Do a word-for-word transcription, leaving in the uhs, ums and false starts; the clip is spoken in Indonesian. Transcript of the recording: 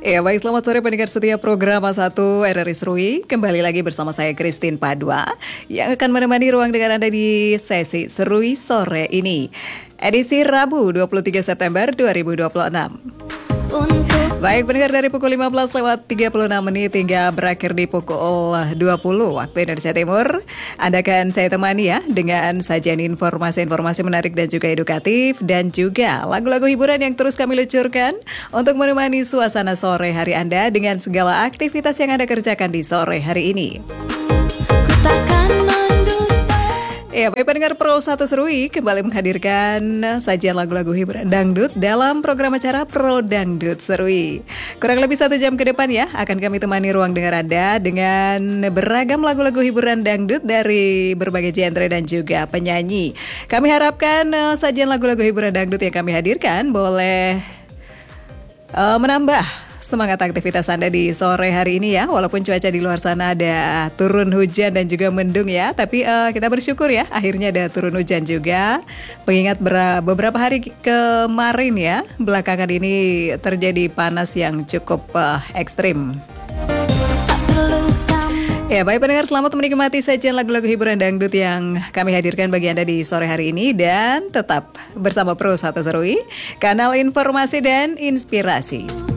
Ya baik, selamat sore pendengar setia program satu R R I Serui. Kembali lagi bersama saya Christine Padua yang akan menemani ruang dengar Anda di sesi Serui sore ini. Edisi Rabu dua puluh tiga September dua ribu dua puluh enam. Baik, pendengar, dari pukul lima belas lewat tiga puluh enam menit hingga berakhir di pukul dua puluh waktu Indonesia Timur. Anda akan saya temani ya dengan sajian informasi-informasi menarik dan juga edukatif, dan juga lagu-lagu hiburan yang terus kami lucurkan untuk menemani suasana sore hari Anda dengan segala aktivitas yang Anda kerjakan di sore hari ini. Ya, baik pendengar, Pro satu Serui kembali menghadirkan sajian lagu-lagu hiburan dangdut dalam program acara Pro Dangdut Serui. Kurang lebih satu jam ke depan ya, akan kami temani ruang dengar Anda dengan beragam lagu-lagu hiburan dangdut dari berbagai genre dan juga penyanyi. Kami harapkan uh, sajian lagu-lagu hiburan dangdut yang kami hadirkan boleh uh, menambah semangat aktivitas Anda di sore hari ini ya. Walaupun cuaca di luar sana ada turun hujan dan juga mendung ya, tapi uh, kita bersyukur ya akhirnya ada turun hujan juga. Mengingat beberapa hari kemarin ya, belakangan ini terjadi panas yang cukup uh, ekstrim. Ya, baik pendengar, selamat menikmati sajian lagu-lagu hiburan dangdut yang kami hadirkan bagi Anda di sore hari ini. Dan tetap bersama Pro satu Serui, kanal informasi dan inspirasi.